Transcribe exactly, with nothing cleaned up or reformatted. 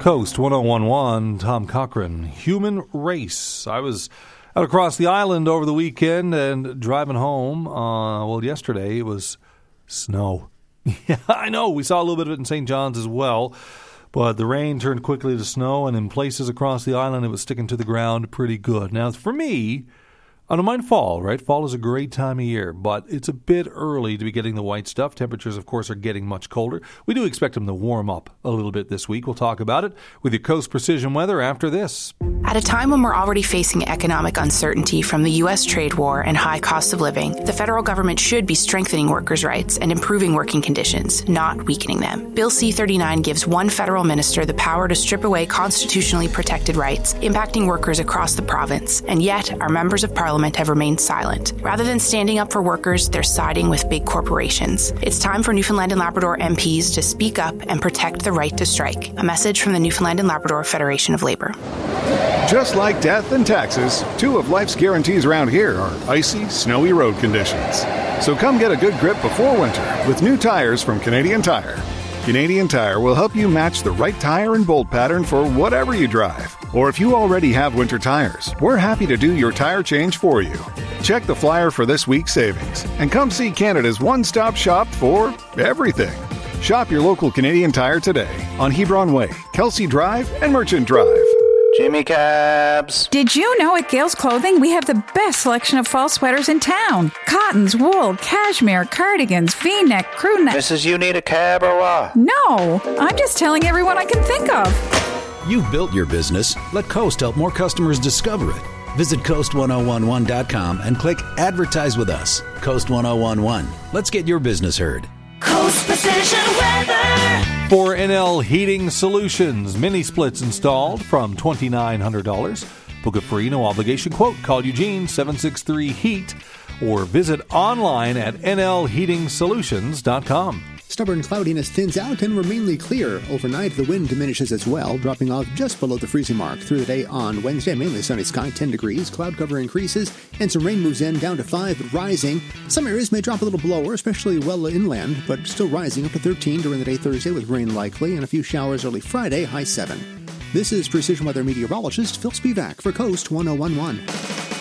Coast one oh one one, Tom Cochran, Human Race. I was out across the island over the weekend and driving home. Uh, well, yesterday it was snow. Yeah, I know. We saw a little bit of it in Saint John's as well. But the rain turned quickly to snow, and in places across the island it was sticking to the ground pretty good. Now, for me, I don't mind fall, right? Fall is a great time of year, but it's a bit early to be getting the white stuff. Temperatures, of course, are getting much colder. We do expect them to warm up a little bit this week. We'll talk about it with your Coast Precision Weather after this. At a time when we're already facing economic uncertainty from the U S trade war and high cost of living, the federal government should be strengthening workers' rights and improving working conditions, not weakening them. Bill C thirty-nine gives one federal minister the power to strip away constitutionally protected rights, impacting workers across the province, and yet our members of parliament have remained silent. Rather than standing up for workers, they're siding with big corporations. It's time for Newfoundland and Labrador M Ps to speak up and protect the right to strike. A message from the Newfoundland and Labrador Federation of Labor. Just like death and taxes, two of life's guarantees around here are icy, snowy road conditions. So come get a good grip before winter with new tires from Canadian Tire. Canadian Tire will help you match the right tire and bolt pattern for whatever you drive. Or if you already have winter tires, we're happy to do your tire change for you. Check the flyer for this week's savings and come see Canada's one-stop shop for everything. Shop your local Canadian Tire today on Hebron Way, Kelsey Drive, and Merchant Drive. Jimmy Cabs. Did you know at Gales Clothing we have the best selection of fall sweaters in town? Cottons, wool, cashmere, cardigans, V-neck, crew neck. Missus You need a cab or what? No, I'm just telling everyone I can think of. You've built your business. Let Coast help more customers discover it. Visit coast ten eleven dot com and click Advertise with Us. Coast ten eleven. Let's get your business heard. Coast Precision Weather. For N L Heating Solutions, mini splits installed from two thousand nine hundred dollars. Book a free, no obligation quote. Call Eugene seven six three heat or visit online at n l heating solutions dot com. Stubborn cloudiness thins out and we're mainly clear. Overnight, the wind diminishes as well, dropping off just below the freezing mark. Through the day on Wednesday, mainly sunny sky, ten degrees. Cloud cover increases, and some rain moves in, down to five, but rising. Some areas may drop a little lower, especially well inland, but still rising up to thirteen during the day Thursday with rain likely, and a few showers early Friday, high seven. This is Precision Weather meteorologist Phil Spivak for Coast ten eleven.